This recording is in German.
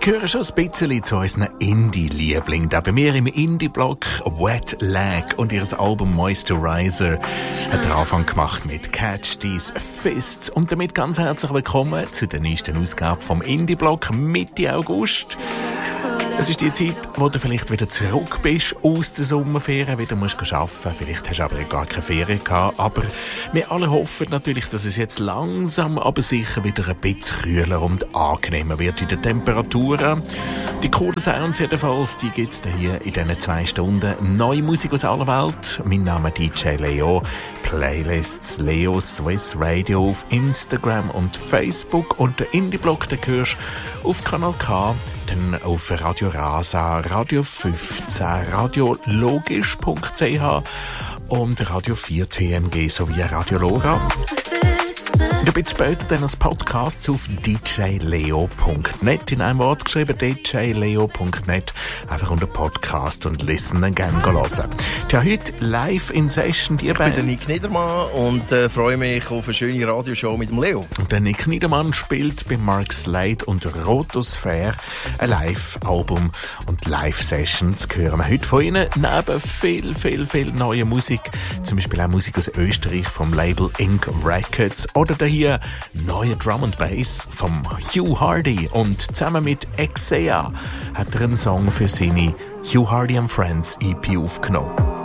gehören schon ein bisschen zu unseren Indie-Lieblingen. Da bei mir im Indie-Blog Wet Leg und ihr Album Moisturizer hat den Anfang gemacht mit Catch These Fists. Und damit ganz herzlich willkommen zu der nächsten Ausgabe vom Indie-Blog Mitte August. Es ist die Zeit, wo du vielleicht wieder zurück bist aus der Sommerferien, wieder musst arbeiten. Vielleicht hast du aber gar keine Ferien gehabt. Aber wir alle hoffen natürlich, dass es jetzt langsam, aber sicher wieder ein bisschen kühler und angenehmer wird in den Temperaturen. Die coolen Sounds jedenfalls, die gibt's hier in diesen 2 Stunden. Neue Musik aus aller Welt. Mein Name ist DJ Leo. Playlists Leo Swiss Radio auf Instagram und Facebook. Und der Indie-Blog, den hörst du auf Kanal K, dann auf Radio Rasa, Radio 15, radiologisch.ch und Radio 4 TMG sowie Radio Lora. Ein bisschen später dann als Podcast auf djleo.net, in einem Wort geschrieben, djleo.net, einfach unter Podcast und listen dann gerne hören. Tja, heute live in Session, die Band. Ich bin der Nick Niedermann und freue mich auf eine schöne Radioshow mit dem Leo. Und der Nick Niedermann spielt bei Mark Slade und Rotosphäre ein Live-Album und Live-Sessions hören wir heute von Ihnen, neben viel neue Musik, zum Beispiel auch Musik aus Österreich vom Label Ink Records oder der hier neue Drum and Bass vom Hugh Hardy und zusammen mit Exea hat er einen Song für seine Hugh Hardy and Friends EP aufgenommen.